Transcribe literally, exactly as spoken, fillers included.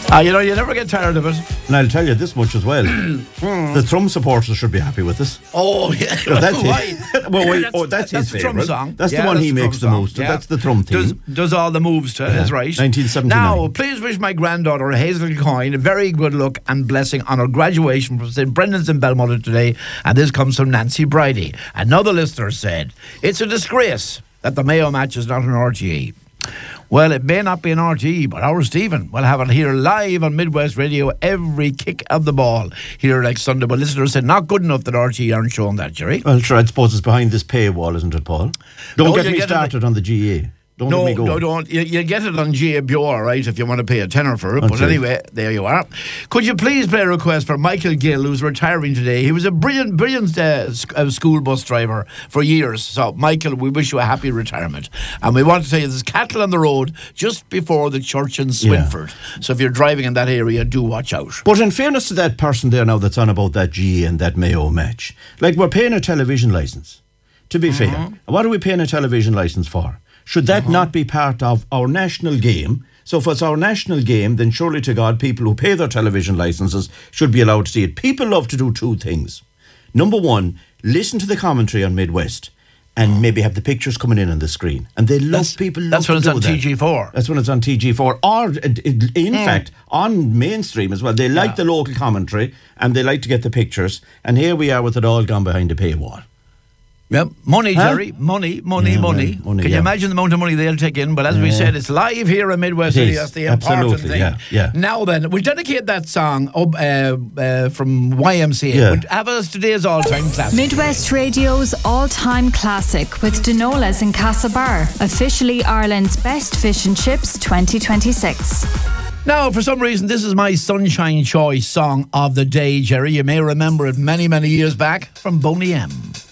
Ah, you know, you never get tired of it. And I'll tell you this much as well. The Thrum supporters should be happy with this. Oh, yeah. That's Why? it. Well, wait, oh, that's, that's his the Thrum favourite. song. That's Yeah, the one that's he the makes the Thrum most. song. of. Yeah. That's the Thrum theme. Does, does all the moves to it, is right. nineteen seventy-nine. Now, please wish my granddaughter Hazel Coyne a very good luck and blessing on her graduation from Saint Brendan's in Belmont today. And this comes from Nancy Bridie. Another listener said, it's a disgrace that the Mayo match is not an R T E. Well, it may not be an R T E, but our Stephen will have it here live on Midwest Radio every kick of the ball here next Sunday. But listeners said not good enough that R T E aren't showing that, Jerry. Well, sure, I suppose it's behind this paywall, isn't it, Paul? Don't No, get you me get it- started on the G A. Don't No, let me go. no, don't. You, you get it on G A B O, right, if you want to pay a tenner for it. That's but it. anyway, there you are. Could you please play a request for Michael Gill, who's retiring today? He was a brilliant, brilliant uh, sc- uh, school bus driver for years. So, Michael, we wish you a happy retirement. And we want to tell you there's cattle on the road just before the church in Swinford. So if you're driving in that area, do watch out. But in fairness to that person there now that's on about that G A and that Mayo match, like we're paying a television licence, to be Mm-hmm. fair. What are we paying a television licence for? Should that not be part of our national game? So if it's our national game, then surely to God, people who pay their television licences should be allowed to see it. People love to do two things. Number one, listen to the commentary on Midwest and maybe have the pictures coming in on the screen. And they love, That's- people love that's to when it's do on that. T G four. That's when it's on T G four. Or, uh, in fact, on mainstream as well. They like Yeah. the local commentary and they like to get the pictures. And here we are with it all gone behind the paywall. Yep. Money, Huh? Jerry. Money, money, Yeah, money. well, money, Can yeah. you imagine the amount of money they'll take in? But as we Yeah. said, it's live here in Midwest It City. is. That's the important Absolutely, thing. yeah, yeah. Now then, we'll dedicate that song uh, uh, from Y M C A. Yeah. We'll have us today's all-time classic. Midwest Radio's all-time classic with Denola's in Castlebar, officially Ireland's best fish and chips twenty twenty-six. Now, for some reason, this is my Sunshine Choice song of the day, Jerry. You may remember it many, many years back from Boney M.